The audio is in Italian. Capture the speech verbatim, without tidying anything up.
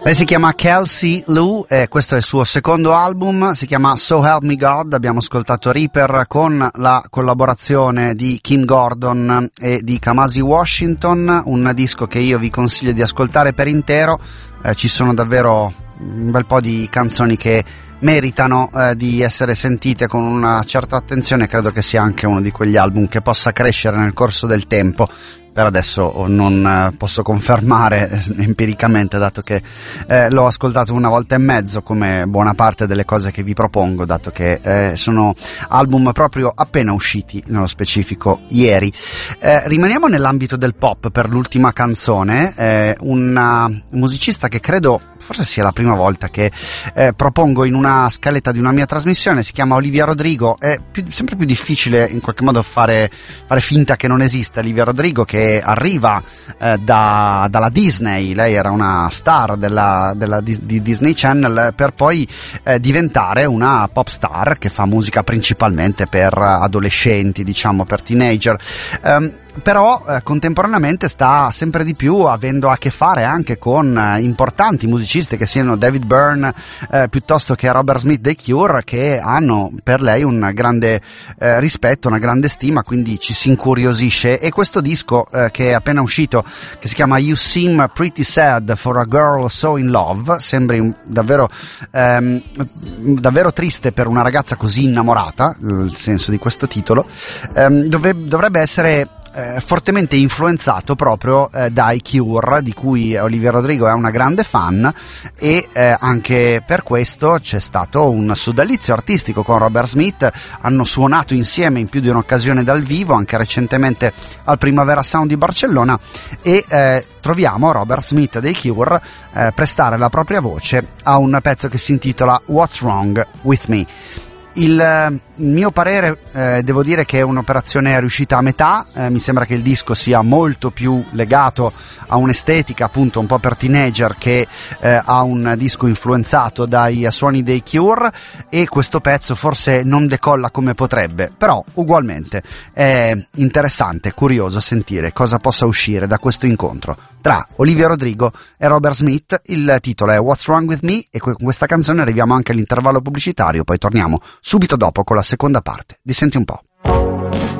Lei si chiama Kelsey Lu e questo è il suo secondo album, si chiama So Help Me God. Abbiamo ascoltato Reaper con la collaborazione di Kim Gordon e di Kamasi Washington, un disco che io vi consiglio di ascoltare per intero. Eh, ci sono davvero un bel po' di canzoni che meritano eh, di essere sentite con una certa attenzione. Credo che sia anche uno di quegli album che possa crescere nel corso del tempo. Per adesso non posso confermare empiricamente, dato che eh, l'ho ascoltato una volta e mezzo, come buona parte delle cose che vi propongo, dato che eh, sono album proprio appena usciti, nello specifico ieri. Eh, rimaniamo nell'ambito del pop per l'ultima canzone, eh, una musicista che credo forse sia la prima volta che eh, propongo in una scaletta di una mia trasmissione. Si chiama Olivia Rodrigo. È più, sempre più difficile in qualche modo fare, fare finta che non esista Olivia Rodrigo, che arriva eh, da, dalla Disney. Lei era una star della, della di Disney Channel, per poi eh, diventare una pop star che fa musica principalmente per adolescenti, diciamo per teenager. Um, però eh, contemporaneamente sta sempre di più avendo a che fare anche con eh, importanti musicisti, che siano David Byrne eh, piuttosto che Robert Smith dei Cure, che hanno per lei un grande eh, rispetto, una grande stima, quindi ci si incuriosisce. E questo disco eh, che è appena uscito, che si chiama You Seem Pretty Sad for a Girl So in Love, sembri un, davvero ehm, davvero triste per una ragazza così innamorata, il senso di questo titolo, ehm, dove, dovrebbe essere Eh, fortemente influenzato proprio eh, dai Cure, di cui Olivia Rodrigo è una grande fan, e eh, anche per questo c'è stato un sodalizio artistico con Robert Smith. Hanno suonato insieme in più di un'occasione dal vivo, anche recentemente al Primavera Sound di Barcellona, e eh, troviamo Robert Smith dei Cure eh, prestare la propria voce a un pezzo che si intitola What's Wrong With Me. Il, il mio parere, eh, devo dire che è un'operazione riuscita a metà. Eh, mi sembra che il disco sia molto più legato a un'estetica appunto un po' per teenager che eh, a un disco influenzato dai suoni dei Cure, e questo pezzo forse non decolla come potrebbe, però ugualmente è interessante, curioso sentire cosa possa uscire da questo incontro tra Olivia Rodrigo e Robert Smith. Il titolo è What's Wrong With Me e con questa canzone arriviamo anche all'intervallo pubblicitario, poi torniamo subito dopo con la seconda parte di Senti un po'.